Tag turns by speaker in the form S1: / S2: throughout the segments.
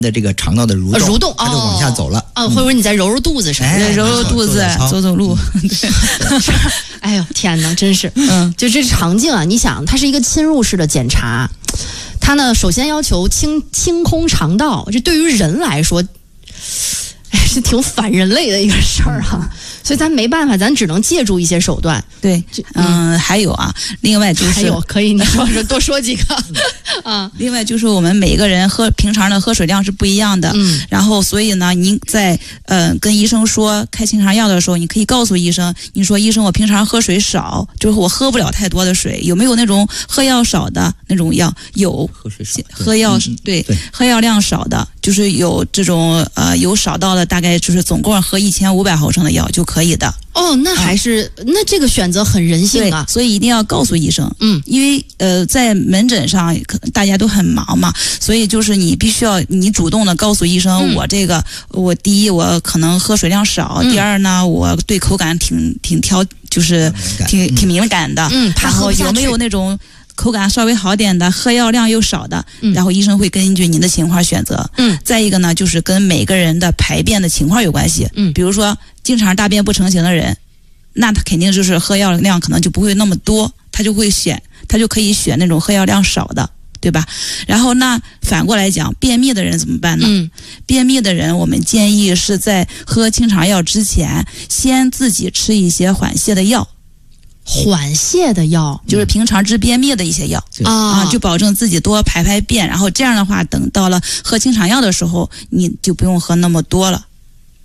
S1: 的这个肠道的蠕动，它就往下走了。
S2: 会不会你再揉揉肚子什么的，
S3: 揉揉肚子，走走路。
S2: 哎呦天哪，真是，就这肠镜啊，你想，它是一个侵入式的检查，它呢首先要求清空肠道，这对于人来说，是挺反人类的一个事儿哈。所以咱没办法，咱只能借助一些手段。
S3: 对，还有啊，另外就是
S2: 还有可以你说多说几个啊。
S3: 另外就是我们每个人平常的喝水量是不一样的，然后所以呢，您在跟医生说开清肠药的时候，你可以告诉医生，你说医生我平常喝水少，就是我喝不了太多的水，有没有那种喝药少的那种药？有，喝药对，喝药量少的，就是有这种有少到的大概就是总共喝1500毫升的药就可以的。
S2: 哦，那还是、那这个选择很人性啊，
S3: 所以一定要告诉医生。因为在门诊上大家都很忙嘛，所以就是你必须要你主动的告诉医生，我第一我可能喝水量少，第二呢我对口感挺就是挺敏感的，然后有没有那种口感稍微好点的，喝药量又少的，然后医生会根据您的情况选择。再一个呢，就是跟每个人的排便的情况有关系。比如说经常大便不成形的人，那他肯定就是喝药量可能就不会那么多，他就可以选那种喝药量少的，对吧？然后那反过来讲，便秘的人怎么办呢？便秘的人，我们建议是在喝清肠药之前，先自己吃一些缓泻的药。
S2: 缓泻的药
S3: 就是平常治便秘的一些药就保证自己多排便，然后这样的话，等到了喝清肠药的时候，你就不用喝那么多了。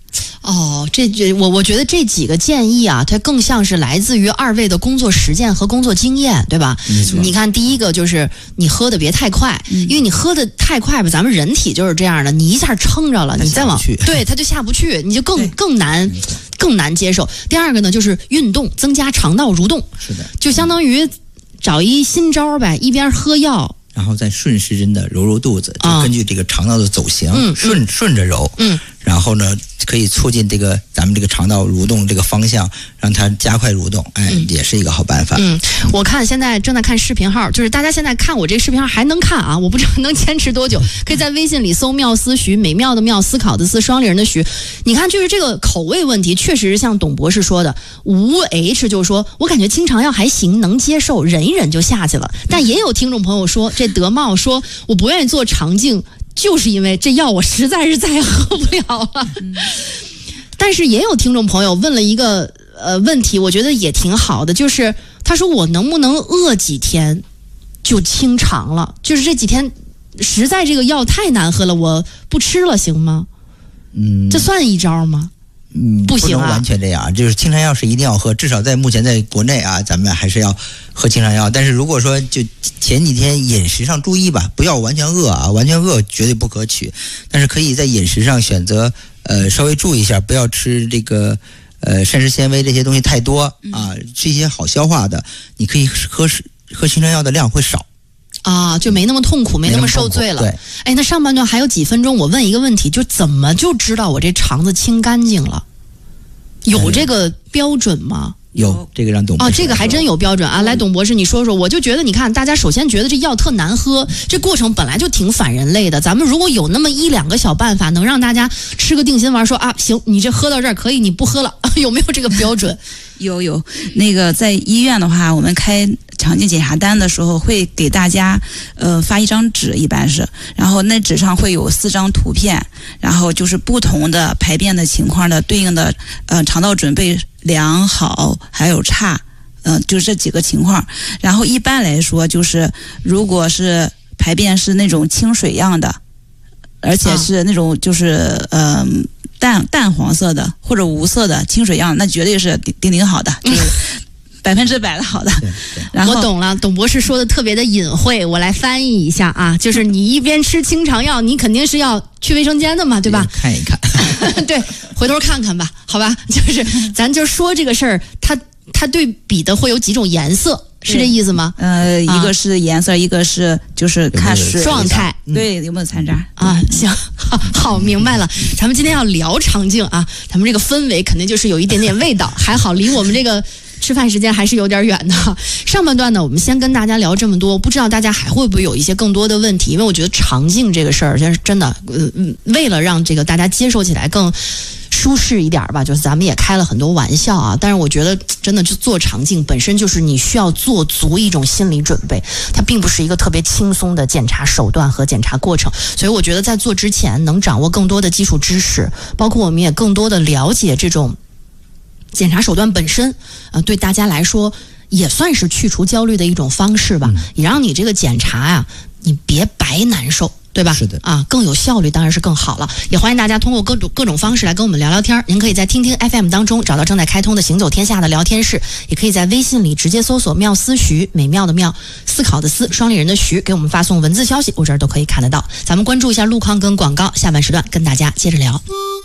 S2: 我觉得这几个建议啊，它更像是来自于二位的工作实践和工作经验，对吧？你看，第一个就是你喝的别太快，因为你喝的太快吧，咱们人体就是这样的，你一下撑着了，你再往对它就下不去，你就更难接受。第二个呢，就是运动，增加肠道蠕动，
S1: 是的，
S2: 就相当于找一新招呗，一边喝药。
S1: 然后再顺时针的揉揉肚子，就根据这个肠道的走形，顺着揉，然后呢，可以促进这个咱们这个肠道蠕动这个方向，让它加快蠕动，也是一个好办法。
S2: 我看现在正在看视频号，就是大家现在看我这个视频号还能看啊，我不知道能坚持多久，可以在微信里搜妙思徐，美妙的妙，思考的思，双立人的徐。你看，就是这个口味问题，确实是像董博士说的，无 H 就是说我感觉清肠药还行，能接受，忍一忍就下去了。但也有听众朋友说，这德茂说我不愿意做肠镜，就是因为这药我实在是再也喝不了了。但是也有听众朋友问了一个问题，我觉得也挺好的，就是他说我能不能饿几天就清肠了？就是这几天实在这个药太难喝了，我不吃了行吗？这算一招吗？不行啊，
S1: 不能完全这样，就是清肠药是一定要喝，至少在目前在国内啊，咱们还是要喝清肠药。但是如果说就前几天饮食上注意吧，不要完全饿啊，完全饿绝对不可取。但是可以在饮食上选择稍微注意一下，不要吃这个膳食纤维这些东西太多啊，吃一些好消化的。你可以喝清肠药的量会少。
S2: 就没那么痛苦，没那么受罪了。
S1: 对，
S2: 哎，那上半段还有几分钟，我问一个问题，就怎么就知道我这肠子清干净了？有这个标准吗？
S1: 有，这个让董博士
S2: 这个还真有标准啊！来，董博士，你说说。我就觉得，你看，大家首先觉得这药特难喝，这过程本来就挺反人类的。咱们如果有那么1-2个小办法，能让大家吃个定心丸，说行，你这喝到这儿可以，你不喝了，有没有这个标准？
S3: 有，那个在医院的话，我们开肠镜检查单的时候会给大家发一张纸，一般是，然后那纸上会有4张图片，然后就是不同的排便的情况的对应的肠道准备良好还有差，就是这几个情况。然后一般来说，就是如果是排便是那种清水样的，而且是那种就是淡黄色的或者无色的清水样，那绝对是顶好的，就是100%的好的。然后
S2: 我懂了，董博士说的特别的隐晦，我来翻译一下啊，就是你一边吃清肠药，你肯定是要去卫生间的嘛，对吧？
S1: 看一看，
S2: 对，回头看看吧，好吧？就是咱就说这个事儿，它对比的会有几种颜色。是这意思吗？
S3: 一个是颜色，一个是就是看水
S2: 状态，
S3: 对，有没有残渣
S2: 啊？行，好，明白了。咱们今天要聊肠镜啊，咱们这个氛围肯定就是有一点点味道，还好离我们这个吃饭时间还是有点远的。上半段呢，我们先跟大家聊这么多，不知道大家还会不会有一些更多的问题？因为我觉得肠镜这个事儿，真的，为了让这个大家接受起来更舒适一点吧，就是咱们也开了很多玩笑啊。但是我觉得真的就做肠镜本身就是你需要做足一种心理准备，它并不是一个特别轻松的检查手段和检查过程。所以我觉得在做之前能掌握更多的基础知识，包括我们也更多的了解这种检查手段本身，对大家来说也算是去除焦虑的一种方式吧，也让你这个检查啊，你别白难受。对吧？
S1: 是的
S2: 啊，更有效率当然是更好了。也欢迎大家通过各种方式来跟我们聊聊天。您可以在听听 FM 当中找到正在开通的行走天下的聊天室，也可以在微信里直接搜索妙思徐，美妙的妙，思考的思，双立人的徐，给我们发送文字消息，我这儿都可以看得到。咱们关注一下路况跟广告，下半时段跟大家接着聊。